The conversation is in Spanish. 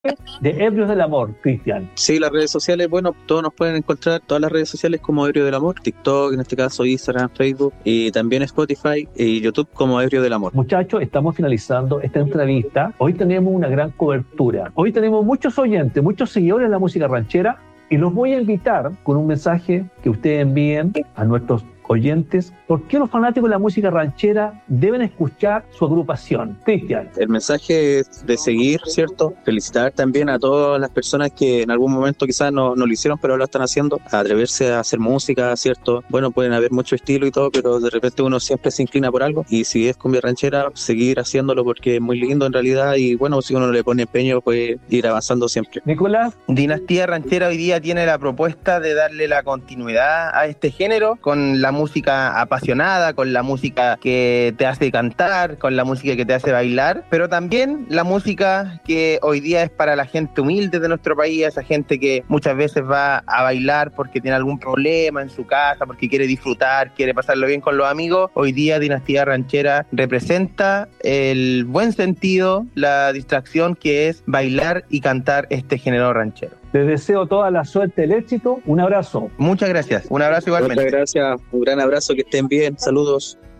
de Ebrios del Amor, Cristian? Sí, las redes sociales, bueno, todos nos pueden encontrar, todas las redes sociales como Ebrio del Amor, TikTok, en este caso Instagram, Facebook, y también Spotify y YouTube como Ebrio del Amor. Muchachos, estamos finalizando esta entrevista. Hoy tenemos una gran cobertura. Hoy tenemos muchos oyentes, muchos seguidores de la música ranchera, y los voy a invitar con un mensaje que ustedes envíen a nuestros oyentes. ¿Por qué los fanáticos de la música ranchera deben escuchar su agrupación? Cristian. El mensaje es de seguir, ¿cierto? Felicitar también a todas las personas que en algún momento quizás no lo hicieron, pero lo están haciendo. A atreverse a hacer música, ¿cierto? Bueno, pueden haber mucho estilo y todo, pero de repente uno siempre se inclina por algo. Y si es cumbia ranchera, seguir haciéndolo porque es muy lindo en realidad. Y bueno, si uno le pone empeño, puede ir avanzando siempre. Nicolás. Dinastía Ranchera hoy día tiene la propuesta de darle la continuidad a este género con la música apasionada, con la música que te hace cantar, con la música que te hace bailar, pero también la música que hoy día es para la gente humilde de nuestro país, esa gente que muchas veces va a bailar porque tiene algún problema en su casa, porque quiere disfrutar, quiere pasarlo bien con los amigos. Hoy día Dinastía Ranchera representa el buen sentido, la distracción que es bailar y cantar este género ranchero. Les deseo toda la suerte, el éxito. Un abrazo. Muchas gracias. Un abrazo igualmente. Muchas gracias. Un gran abrazo. Que estén bien. Saludos.